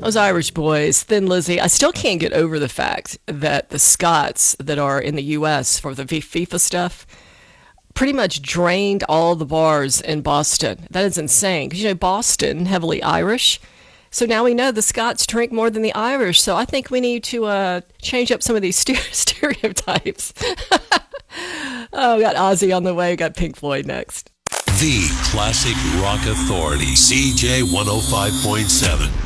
Those Irish boys, Thin Lizzy. I still can't get over the fact that the Scots that are in the U.S. for the FIFA stuff pretty much drained all the bars in Boston. That is insane. Because, Boston, heavily Irish. So now we know the Scots drink more than the Irish. So I think we need to change up some of these stereotypes. Oh, we got Ozzy on the way. We got Pink Floyd next. The Classic Rock Authority, CJ 105.7.